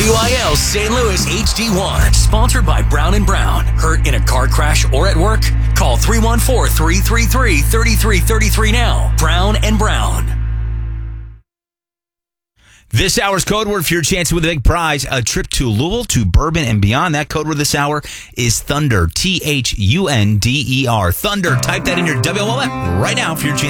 WIL St. Louis HD1. Sponsored by Brown & Brown. Hurt in a car crash or at work? Call 314-333-3333 now. Brown & Brown. This hour's code word for your chance to win the big prize, a trip to Louisville, to Bourbon, and beyond. That code word this hour is Thunder, Thunder. Thunder. Type that in your WIL app right now for your chance.